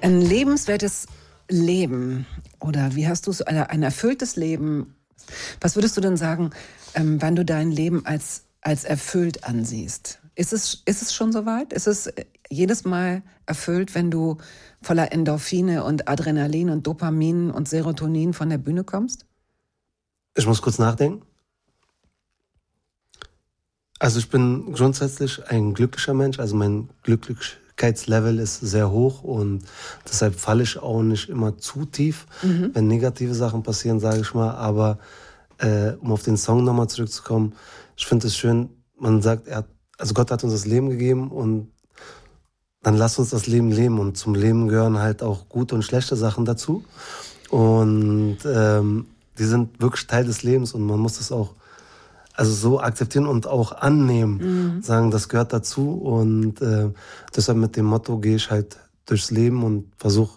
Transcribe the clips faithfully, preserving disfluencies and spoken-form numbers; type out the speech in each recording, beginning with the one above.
Ein lebenswertes Leben oder wie hast du es, ein, ein erfülltes Leben, was würdest du denn sagen, ähm, wann du dein Leben als, als erfüllt ansiehst? Ist es, ist es schon soweit? Ist es jedes Mal erfüllt, wenn du voller Endorphine und Adrenalin und Dopamin und Serotonin von der Bühne kommst? Ich muss kurz nachdenken. Also ich bin grundsätzlich ein glücklicher Mensch, also mein Glücklichkeitslevel ist sehr hoch und deshalb falle ich auch nicht immer zu tief, mhm. wenn negative Sachen passieren, sage ich mal. Aber äh, um auf den Song nochmal zurückzukommen, ich finde es schön, man sagt, er hat, also Gott hat uns das Leben gegeben und dann lass uns das Leben leben. Und zum Leben gehören halt auch gute und schlechte Sachen dazu. Und ähm, die sind wirklich Teil des Lebens und man muss das auch also so akzeptieren und auch annehmen, mhm. sagen, das gehört dazu. Und äh, deshalb mit dem Motto gehe ich halt durchs Leben und versuche,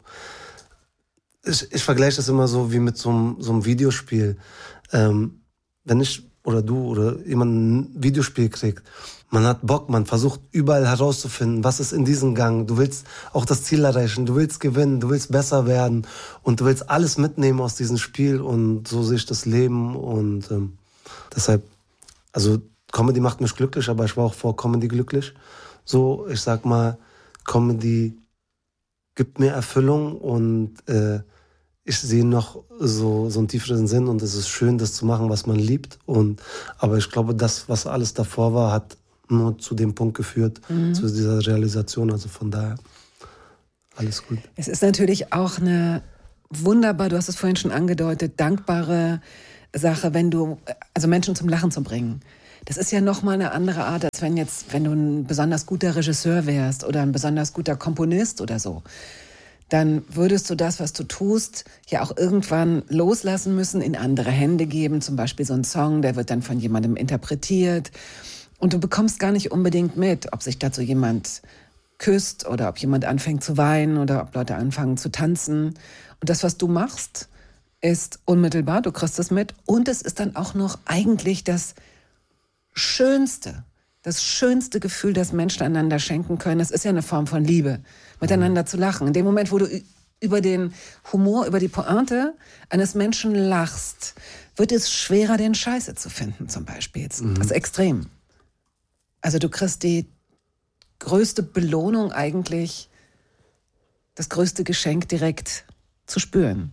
ich, ich vergleiche das immer so wie mit so einem, so einem Videospiel. Ähm, wenn ich oder du oder jemand ein Videospiel kriegt, man hat Bock, man versucht überall herauszufinden, was ist in diesem Gang. Du willst auch das Ziel erreichen, du willst gewinnen, du willst besser werden und du willst alles mitnehmen aus diesem Spiel und so sehe ich das Leben und ähm, deshalb, also Comedy macht mich glücklich, aber ich war auch vor Comedy glücklich. So, ich sag mal, Comedy gibt mir Erfüllung und äh, ich sehe noch so, so einen tieferen Sinn und es ist schön, das zu machen, was man liebt. Und, aber ich glaube, das, was alles davor war, hat nur zu dem Punkt geführt, mhm. zu dieser Realisation. Also von daher, alles gut. Es ist natürlich auch eine wunderbar, du hast es vorhin schon angedeutet, dankbare Sache, wenn du, also Menschen zum Lachen zu bringen. Das ist ja nochmal eine andere Art, als wenn jetzt, wenn du ein besonders guter Regisseur wärst oder ein besonders guter Komponist oder so. Dann würdest du das, was du tust, ja auch irgendwann loslassen müssen, in andere Hände geben. Zum Beispiel so ein Song, der wird dann von jemandem interpretiert. Und du bekommst gar nicht unbedingt mit, ob sich dazu jemand küsst oder ob jemand anfängt zu weinen oder ob Leute anfangen zu tanzen. Und das, was du machst, ist unmittelbar, du kriegst es mit. Und es ist dann auch noch eigentlich das Schönste, das schönste Gefühl, das Menschen einander schenken können. Das ist ja eine Form von Liebe, miteinander zu lachen. In dem Moment, wo du über den Humor, über die Pointe eines Menschen lachst, wird es schwerer, den Scheiße zu finden, zum Beispiel. Jetzt. Mhm. Das ist extrem. Also du kriegst die größte Belohnung eigentlich, das größte Geschenk direkt zu spüren.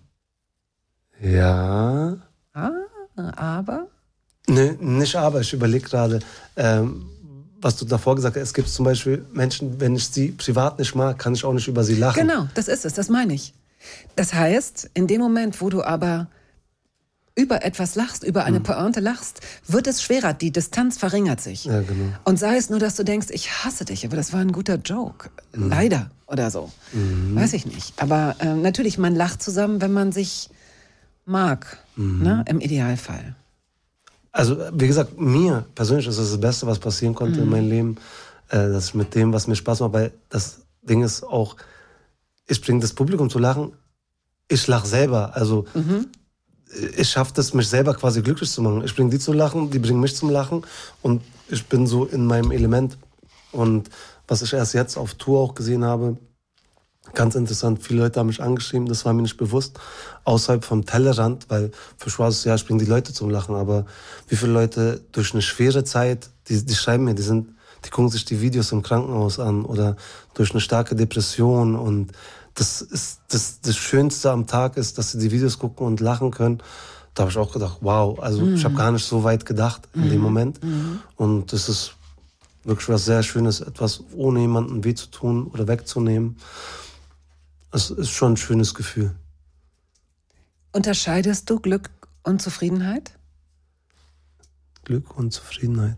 Ja. Ah, aber? Nee, nicht aber. Ich überlege gerade, ähm, was du davor gesagt hast. Es gibt zum Beispiel Menschen, wenn ich sie privat nicht mag, kann ich auch nicht über sie lachen. Genau, das ist es, das meine ich. Das heißt, in dem Moment, wo du aber über etwas lachst, über eine mhm. Pointe lachst, wird es schwerer, die Distanz verringert sich. Ja, genau. Und sei es nur, dass du denkst, ich hasse dich, aber das war ein guter Joke. Mhm. Leider oder so. Mhm. Weiß ich nicht. Aber äh, natürlich, man lacht zusammen, wenn man sich mag, mhm. ne? Im Idealfall. Also, wie gesagt, mir persönlich ist das das Beste, was passieren konnte mhm. in meinem Leben, äh, dass ich mit dem, was mir Spaß macht, weil das Ding ist auch, ich bringe das Publikum zu lachen, ich lache selber. Also, mhm. ich schaffe es, mich selber quasi glücklich zu machen. Ich bringe die zu lachen, die bringen mich zum Lachen und ich bin so in meinem Element. Und was ich erst jetzt auf Tour auch gesehen habe, ganz interessant, viele Leute haben mich angeschrieben, das war mir nicht bewusst, außerhalb vom Tellerrand, weil für Schwarz, ja, ich bringe die Leute zum Lachen, aber wie viele Leute durch eine schwere Zeit, die, die schreiben mir, die sind, die gucken sich die Videos im Krankenhaus an oder durch eine starke Depression und das ist das, das Schönste am Tag ist, dass sie die Videos gucken und lachen können. Da habe ich auch gedacht, wow, also mhm. ich habe gar nicht so weit gedacht in mhm. dem Moment. Mhm. Und das ist wirklich was sehr Schönes, etwas ohne jemanden weh zu tun oder wegzunehmen. Das ist schon ein schönes Gefühl. Unterscheidest du Glück und Zufriedenheit? Glück und Zufriedenheit.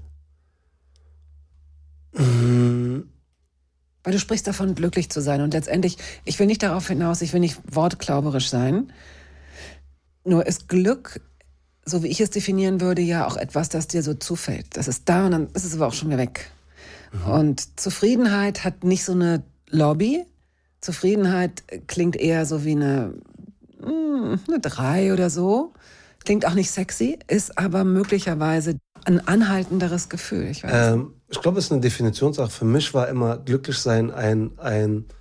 Mhm. Weil du sprichst davon, glücklich zu sein. Und letztendlich, ich will nicht darauf hinaus, ich will nicht wortklauberisch sein. Nur ist Glück, so wie ich es definieren würde, ja auch etwas, das dir so zufällt. Das ist da und dann ist es aber auch schon wieder weg. Mhm. Und Zufriedenheit hat nicht so eine Lobby. Zufriedenheit klingt eher so wie eine, eine drei oder so. Klingt auch nicht sexy, ist aber möglicherweise ein anhaltenderes Gefühl. Ich weiß ähm, ich glaube, es ist eine Definitionssache. Für mich war immer glücklich sein ein, ein,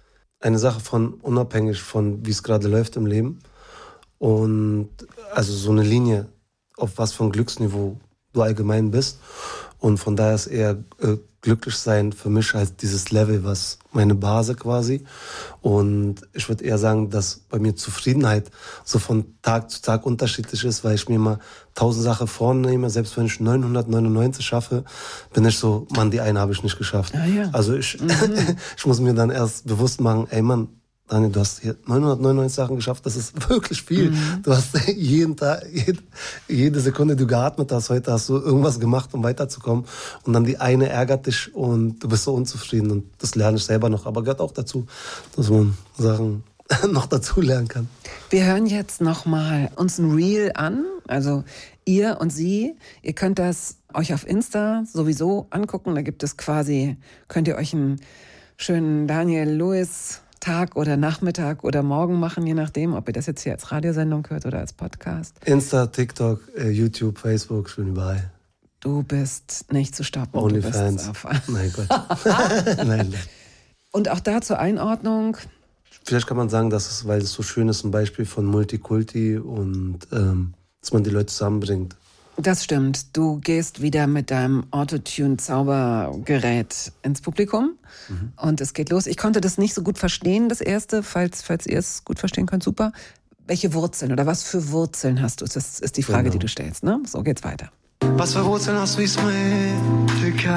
eine Sache von unabhängig von, wie es gerade läuft im Leben. Und also so eine Linie, auf was für ein Glücksniveau du allgemein bist. Und von daher ist eher äh, glücklich sein für mich halt dieses Level, was meine Basis quasi. Und ich würde eher sagen, dass bei mir Zufriedenheit so von Tag zu Tag unterschiedlich ist, weil ich mir immer tausend Sachen vornehme. Selbst wenn ich neunhundertneunundneunzig schaffe, bin ich so, Mann, die eine habe ich nicht geschafft. Ah, ja. Also ich, mhm. ich muss mir dann erst bewusst machen, ey Mann, Daniel, du hast hier neunhundertneunundneunzig Sachen geschafft, das ist wirklich viel. Mhm. Du hast jeden Tag, jede, jede Sekunde, die du geatmet hast, heute hast du irgendwas gemacht, um weiterzukommen. Und dann die eine ärgert dich und du bist so unzufrieden. Und das lerne ich selber noch. Aber gehört auch dazu, dass man Sachen noch dazu lernen kann. Wir hören jetzt nochmal uns ein Reel an. Also ihr und sie. Ihr könnt das euch auf Insta sowieso angucken. Da gibt es quasi, könnt ihr euch einen schönen Daniel Lewis Tag oder Nachmittag oder Morgen machen, je nachdem, ob ihr das jetzt hier als Radiosendung hört oder als Podcast. Insta, TikTok, YouTube, Facebook, schon überall. Du bist nicht zu stoppen. OnlyFans. Mein Gott. Nein. Und auch da zur Einordnung. Vielleicht kann man sagen, dass es, weil es so schön ist, ein Beispiel von Multikulti und ähm, dass man die Leute zusammenbringt. Das stimmt. Du gehst wieder mit deinem Autotune-Zaubergerät ins Publikum mhm. und es geht los. Ich konnte das nicht so gut verstehen, das erste. Falls, falls ihr es gut verstehen könnt, super. Welche Wurzeln oder was für Wurzeln hast du? Das ist die Frage, genau. die du stellst. Ne? So geht's weiter. Was für Wurzeln hast du, wie es mir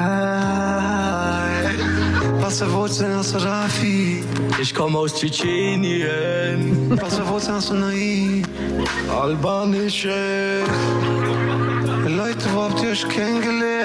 Was für Wurzeln hast du, Rafi? Ich komme aus Tschetschenien. Was für Wurzeln hast du, Nai? Albanische. Leute, wo habt ihr euch kennengelernt?